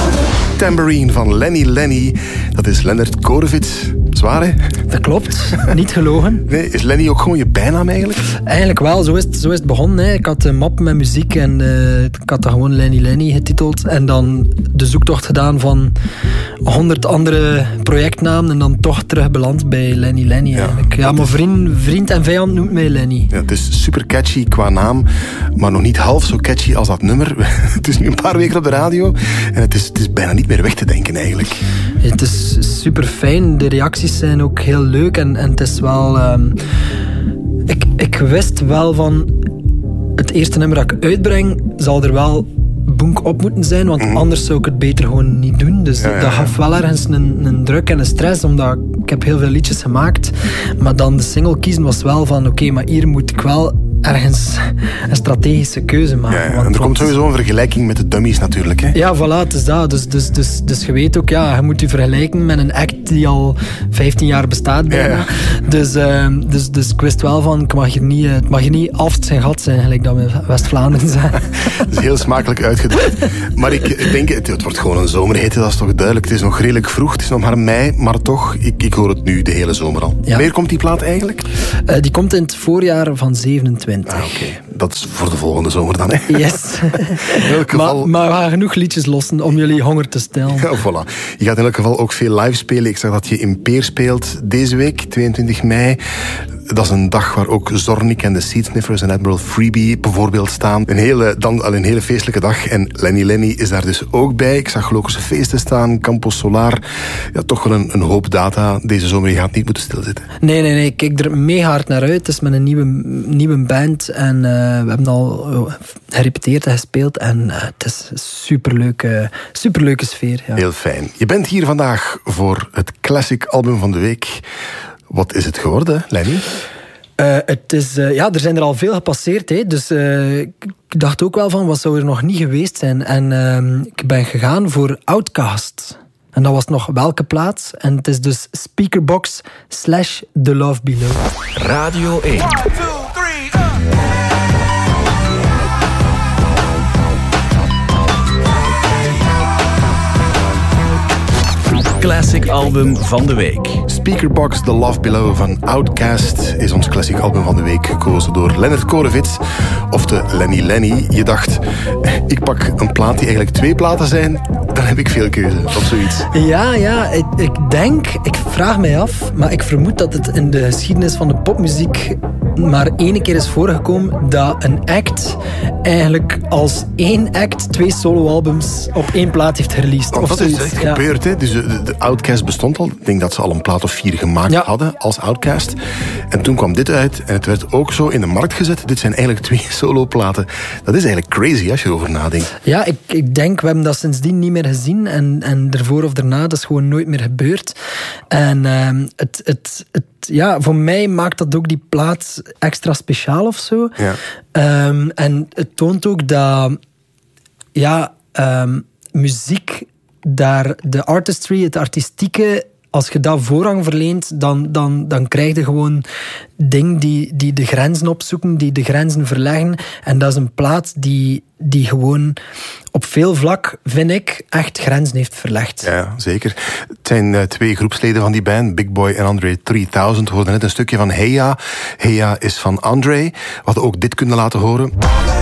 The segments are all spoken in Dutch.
Tambourine van Lenny. Dat is Lennart Korevits. Zwaar, hè? Dat klopt, niet gelogen. Nee, is Lenny ook gewoon je bijnaam eigenlijk? Eigenlijk wel, zo is het begonnen. Hè. Ik had een map met muziek en ik had dat gewoon Lenny getiteld. En dan de zoektocht gedaan van 100 andere projectnamen en dan toch terug beland bij Lenny eigenlijk. Ja, maar vriend en vijand noemt mij Lenny. Ja, het is super catchy qua naam, maar nog niet half zo catchy als dat nummer. Het is nu een paar weken op de radio en het is bijna niet meer weg te denken eigenlijk. Ja, het is super fijn, de reacties zijn ook heel leuk en het is wel... Ik wist wel van het eerste nummer dat ik uitbreng zal er wel boenk op moeten zijn, want anders zou ik het beter gewoon niet doen. Dus dat gaf wel ergens een druk en een stress, omdat ik heb heel veel liedjes gemaakt, maar dan de single kiezen was wel van oké, maar hier moet ik wel ergens een strategische keuze maken. Ja, en er komt sowieso een vergelijking met de dummies natuurlijk. Hè? Ja, voilà, het is dat. Dus je weet ook, je moet je vergelijken met een act die al 15 jaar bestaat bijna. Ja. Dus ik wist wel van, het mag hier niet af zijn gat zijn, gelijk dat we in West-Vlaanderen zeggen. Dat is heel smakelijk uitgedrukt. Maar ik denk, het wordt gewoon een zomerhitte, dat is toch duidelijk. Het is nog redelijk vroeg, het is nog maar mei, maar toch, ik hoor het nu de hele zomer al. Ja. Wanneer komt die plaat eigenlijk? Die komt in het voorjaar van 27. Oké. Dat is voor de volgende zomer dan, hè? Yes. In elk geval... maar we gaan genoeg liedjes lossen om jullie honger te stellen. Ja, voilà. Je gaat in elk geval ook veel live spelen. Ik zag dat je in Peer speelt deze week, 22 mei. Dat is een dag waar ook Zornik en de Seedsniffers en Admiral Freebie bijvoorbeeld staan. Een hele feestelijke dag. En Lenny is daar dus ook bij. Ik zag Lokerse Feesten staan, Campus Solar. Ja, toch wel een hoop data deze zomer. Je gaat niet moeten stilzitten. Nee. Ik kijk er mega hard naar uit. Het is met een nieuwe band. En we hebben al gerepeteerd en gespeeld. En het is een superleuke sfeer. Ja. Heel fijn. Je bent hier vandaag voor het Classic Album van de Week. Wat is het geworden, Lenny? Het is, er zijn er al veel gepasseerd. Hè. Dus ik dacht ook wel van, wat zou er nog niet geweest zijn? En ik ben gegaan voor Outcast. En dat was nog welke plaats? En het is dus Speakerbox / The Love Below. Radio 1. 1, 2, 3, Classic Album van de Week. Speakerbox The Love Below van Outkast is ons Classic Album van de Week, gekozen door Lennart Korevits, of de Lenny. Je dacht, ik pak een plaat die eigenlijk 2 platen zijn, dan heb ik veel keuze, of zoiets. Ja, ik vraag mij af, maar ik vermoed dat het in de geschiedenis van de popmuziek maar 1 keer is voorgekomen dat een act eigenlijk als 1 act 2 soloalbums op 1 plaat heeft gereleased. Want dat is echt gebeurd, hè? Dus de Outkast bestond al. Ik denk dat ze al een plaat of 4 gemaakt hadden als Outkast. En toen kwam dit uit en het werd ook zo in de markt gezet. Dit zijn eigenlijk 2 soloplaten. Dat is eigenlijk crazy als je erover nadenkt. Ja, ik denk, we hebben dat sindsdien niet meer gezien. En ervoor of daarna, dat is gewoon nooit meer gebeurd. En voor mij maakt dat ook die plaat extra speciaal of zo. Ja. En het toont ook dat muziek daar, de artistry, het artistieke, als je dat voorrang verleent, dan krijg je gewoon dingen die de grenzen opzoeken, die de grenzen verleggen. En dat is een plaat die gewoon op veel vlak, vind ik, echt grenzen heeft verlegd. Ja, zeker. Het zijn 2 groepsleden van die band, Big Boy en Andre 3000. We hoorden net een stukje van Heya. Heya is van Andre. We hadden ook dit kunnen laten horen.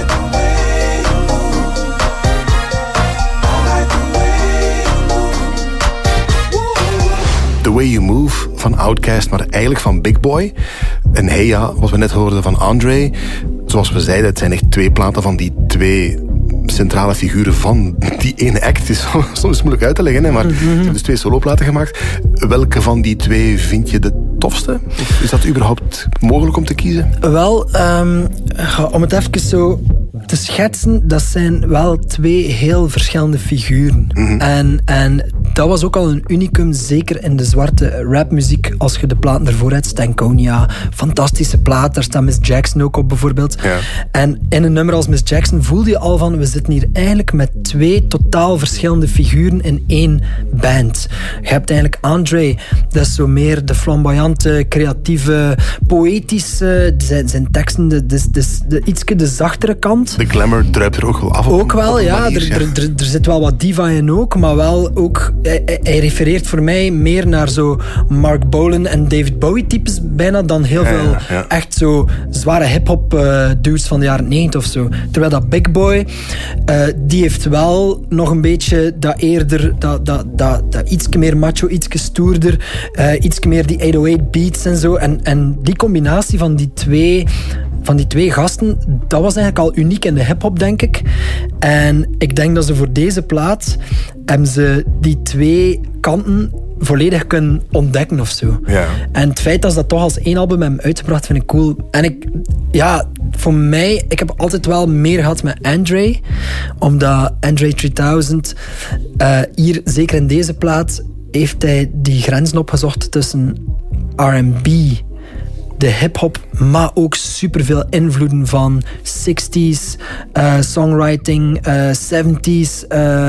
The Way You Move van Outkast, maar eigenlijk van Big Boy. En Heya, wat we net hoorden van Andre. Zoals we zeiden, het zijn echt 2 platen van die 2 centrale figuren van die ene act. Het is soms moeilijk uit te leggen, hè, maar ze hebben dus 2 soloplaten gemaakt. Welke van die 2 vind je de tofste? Of is dat überhaupt mogelijk om te kiezen? Wel, om het even zo te schetsen, dat zijn wel 2 heel verschillende figuren. En dat was ook al een unicum, zeker in de zwarte rapmuziek. Als je de platen ervoor hebt, Stankonia, fantastische plaat, daar staat Miss Jackson ook op bijvoorbeeld. Ja. En in een nummer als Miss Jackson voelde je al van, we zitten hier eigenlijk met 2 totaal verschillende figuren in 1 band. Je hebt eigenlijk Andre, dat is zo meer de flamboyante, creatieve, poëtische, zijn teksten, ietske de zachtere kant. De glamour druipt er ook wel af. Ook wel, ja. Er zit wel wat diva in ook, maar wel ook... Hij refereert voor mij meer naar zo Mark Bolan en David Bowie types bijna dan heel veel echt zo zware hip-hop dudes van de jaren 90 of zo. Terwijl dat Big Boy, die heeft wel nog een beetje dat eerder, dat ietsje meer macho, ietsje stoerder, ietsje meer die 808 beats en zo. En die combinatie van die twee gasten, dat was eigenlijk al uniek in de hip-hop, denk ik. En ik denk dat ze voor deze plaat hebben ze die 2 kanten volledig kunnen ontdekken of zo. Ja. En het feit dat ze dat toch als 1 album hebben uitgebracht, vind ik cool. En voor mij, ik heb altijd wel meer gehad met Andre, omdat Andre 3000 hier, zeker in deze plaat, heeft hij die grenzen opgezocht tussen R&B, de hip-hop, maar ook superveel invloeden van 60s, songwriting, 70s,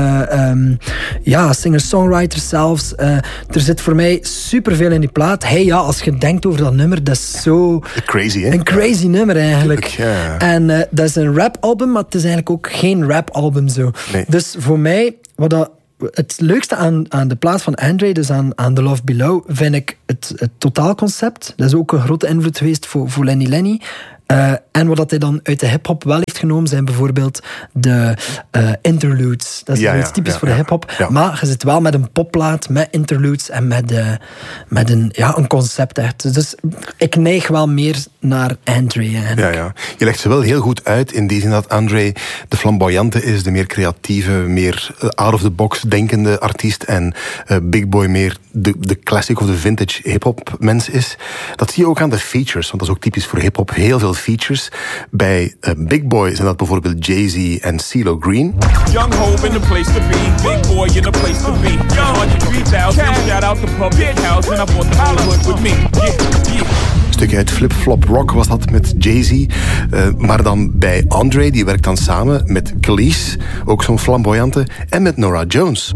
singer-songwriters zelfs. Er zit voor mij superveel in die plaat. Als je denkt over dat nummer, dat is zo... Crazy, hè? Een crazy nummer, eigenlijk. Ja. En dat is een rap-album, maar het is eigenlijk ook geen rap-album zo. Nee. Dus voor mij, het leukste aan de plaat van Andre, dus aan The Love Below, vind ik het totaalconcept. Dat is ook een grote invloed geweest voor Lenny Lenny. En wat hij dan uit de hip-hop wel heeft genomen, zijn bijvoorbeeld de interludes. Dat is iets typisch voor de hip-hop. Ja. Maar je zit wel met een popplaat, met interludes en met een concept echt. Dus ik neig wel meer naar Andre. Ja. Je legt ze wel heel goed uit in die zin dat Andre de flamboyante is, de meer creatieve, meer out-of-the-box denkende artiest en Big Boy meer de classic of de vintage hip-hop mens is. Dat zie je ook aan de features, want dat is ook typisch voor hip-hop. Heel veel features. Bij Big Boy zijn dat bijvoorbeeld Jay-Z en CeeLo Green. Young Hope in the place to be, Big Boy in the place to be. Young 3000, shout out the public house and I bought the Hollywood with me. Yeah. Een stukje uit Flip Flop Rock was dat met Jay-Z. Maar dan bij Andre, die werkt dan samen met Khalees, ook zo'n flamboyante, en met Norah Jones.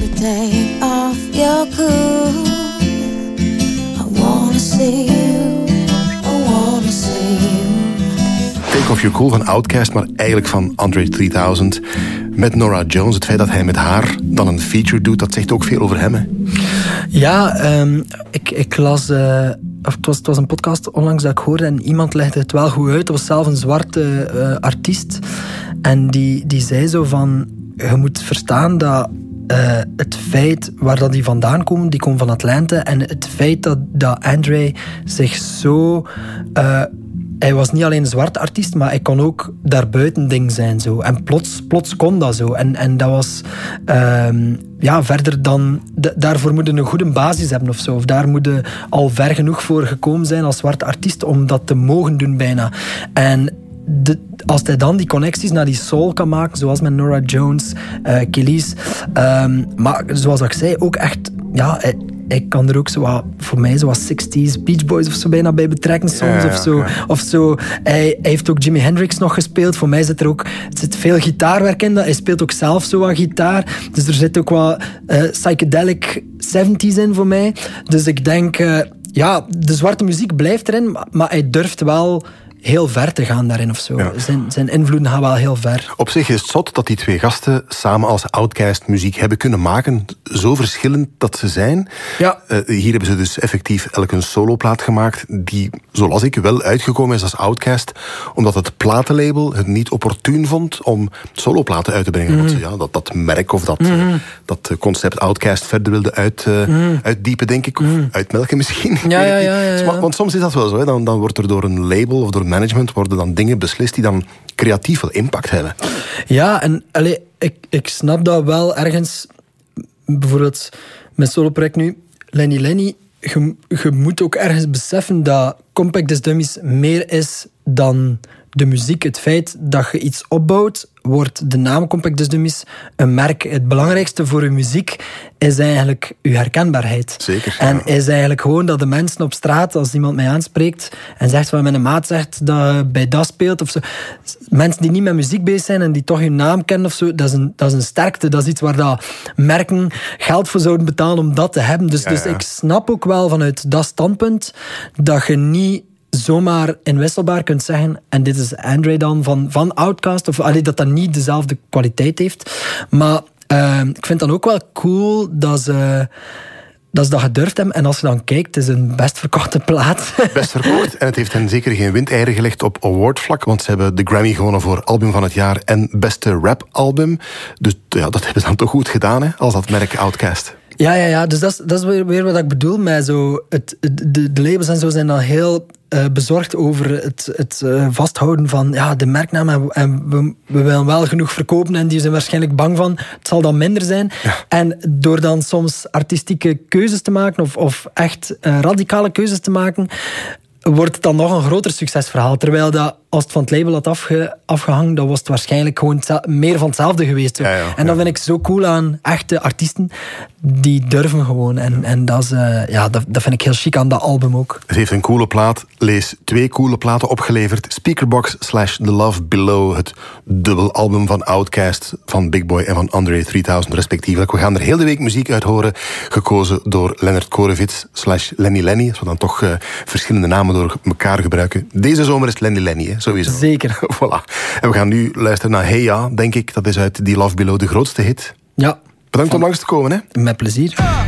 Take Off Your Cool van Outkast, maar eigenlijk van Andre 3000 met Norah Jones. Het feit dat hij met haar dan een feature doet, dat zegt ook veel over hem, hè? Ja, ik las... Het was een podcast onlangs dat ik hoorde en iemand legde het wel goed uit. Dat was zelf een zwarte artiest. En die zei zo van... Je moet verstaan dat het feit waar dat die vandaan komen, die komen van Atlanta. En het feit dat Andre zich zo... hij was niet alleen een zwarte artiest, maar hij kon ook daarbuiten ding zijn. Zo. En plots kon dat zo. En dat was... verder dan... Daarvoor moet je een goede basis hebben of zo. Of daar moet je al ver genoeg voor gekomen zijn als zwarte artiest om dat te mogen doen bijna. En als hij dan die connecties naar die soul kan maken, zoals met Norah Jones, Khalees, maar zoals ik zei, ook echt... Hij kan er ook zo voor mij zoals 60s Beach Boys of zo bijna bij betrekken soms. Of zo. Hij heeft ook Jimi Hendrix nog gespeeld. Voor mij zit veel gitaarwerk in. Hij speelt ook zelf zo wat gitaar. Dus er zit ook wat psychedelic 70s in voor mij. Dus ik denk, de zwarte muziek blijft erin, maar hij durft wel heel ver te gaan daarin of zo. Ja. Zijn invloeden gaan wel heel ver. Op zich is het zot dat die 2 gasten samen als Outkast muziek hebben kunnen maken. Zo verschillend dat ze zijn. Ja. Hier hebben ze dus effectief elk een soloplaat gemaakt die, zo las ik, wel uitgekomen is als Outkast, omdat het platenlabel het niet opportun vond om soloplaten uit te brengen. Want ze dat merk of dat concept Outkast verder wilde uitdiepen, denk ik. Of uitmelken misschien. Ja. Want soms is dat wel zo. Hè. Dan wordt er door een label of door management worden dan dingen beslist die dan creatief wel impact hebben. Ja, en ik snap dat wel ergens. Bijvoorbeeld met soloproject nu, Lenny, je moet ook ergens beseffen dat Compact Disc Dummies meer is dan de muziek. Het feit dat je iets opbouwt wordt de naam Compact Disc Dummies een merk. Het belangrijkste voor uw muziek is eigenlijk uw herkenbaarheid. Zeker. En is eigenlijk gewoon dat de mensen op straat, als iemand mij aanspreekt en zegt wat mijn maat zegt dat je bij dat speelt of zo, mensen die niet met muziek bezig zijn en die toch hun naam kennen of zo, dat is een sterkte. Dat is iets waar dat merken geld voor zouden betalen om dat te hebben. Dus ik snap ook wel vanuit dat standpunt dat je niet zomaar inwisselbaar kunt zeggen, en dit is Andre dan van Outkast, of dat niet dezelfde kwaliteit heeft. Maar ik vind dan ook wel cool dat ze dat gedurfd hebben. En als je dan kijkt, het is een best verkochte plaat. Best verkocht. En het heeft hen zeker geen windeieren gelegd op awardvlak, want ze hebben de Grammy gewonnen voor album van het jaar en beste rapalbum. Dus ja, dat hebben ze dan toch goed gedaan, hè, als dat merk Outkast. Ja. Dus dat is weer wat ik bedoel met zo... De labels en zo zijn dan heel bezorgd over het vasthouden van de merknaam. En we willen wel genoeg verkopen en die zijn waarschijnlijk bang van het zal dan minder zijn. Ja. En door dan soms artistieke keuzes te maken of echt radicale keuzes te maken, wordt het dan nog een groter succesverhaal. Terwijl dat, als het van het label had afgehangen, dan was het waarschijnlijk gewoon meer van hetzelfde geweest. Zo. En dat vind ik zo cool aan echte artiesten. Die durven gewoon. En dat vind ik heel chic aan dat album ook. Het heeft een coole plaat. Lees 2 coole platen opgeleverd. Speakerbox / The Love Below. Het dubbelalbum van Outkast, van Big Boy en van Andre 3000 respectievelijk. We gaan er heel de week muziek uit horen. Gekozen door Lennart Korevits / Lenny Lenny. Als we dan toch verschillende namen door elkaar gebruiken. Deze zomer is Lenny Lenny, hè? Sowieso. Zeker. Voilà. En we gaan nu luisteren naar Hey Ja, denk ik. Dat is uit die Love Below de grootste hit. Ja. Bedankt om langs te komen, hè. Met plezier.